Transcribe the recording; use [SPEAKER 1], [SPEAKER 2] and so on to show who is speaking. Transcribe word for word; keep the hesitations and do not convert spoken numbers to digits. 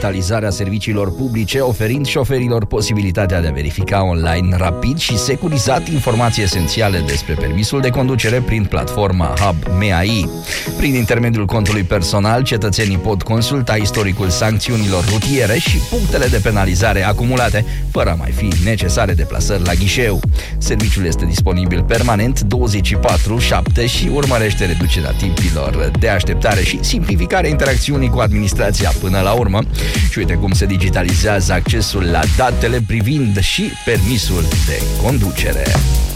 [SPEAKER 1] digitalizarea serviciilor publice, oferind șoferilor posibilitatea de a verifica online rapid și securizat informații esențiale despre permisul de conducere prin platforma Hub M A I. Prin intermediul contului personal, cetățenii pot consulta istoricul sancțiunilor rutiere și punctele de penalizare acumulate, fără a mai fi necesare deplasări la ghișeu. Serviciul este disponibil permanent douăzeci și patru șapte și urmărește reducerea timpilor de așteptare și simplificarea interacțiunii cu administrația până la urmă. Și uite cum se digitalizează accesul la datele privind și permisul de conducere.